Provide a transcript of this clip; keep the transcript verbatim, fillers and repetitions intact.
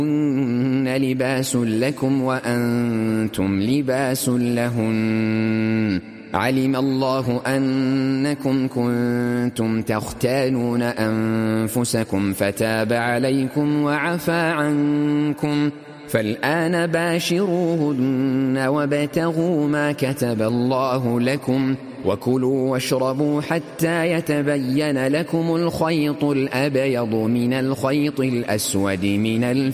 هن لباس لكم وأنتم لباس لهن علم الله أنكم كنتم تختانون أنفسكم فتاب عليكم وعفى عنكم فالآن باشروهن وابتغوا ما كتب الله لكم وكلوا واشربوا حتى يتبين لكم الخيط الأبيض من الخيط الأسود من الفجر